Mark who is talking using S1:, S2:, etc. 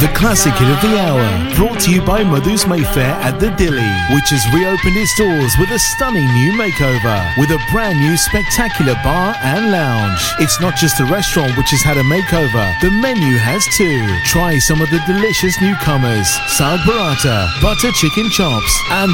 S1: The classic hit of the hour, brought to you by Madhu's Mayfair at the Dilly, which has reopened its doors with a stunning new makeover, with a brand new spectacular bar and lounge. It's not just a restaurant which has had a makeover, the menu has too. Try some of the delicious newcomers, Saag Paratha, butter chicken chops, and